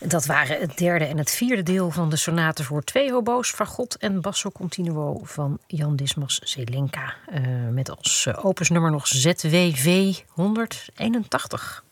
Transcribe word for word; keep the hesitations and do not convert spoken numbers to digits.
Dat waren het derde en het vierde deel van de sonate voor twee hobo's, fagot en basso continuo van Jan Dismas Zelenka. Uh, met als opusnummer nog Z W V honderdeenentachtig.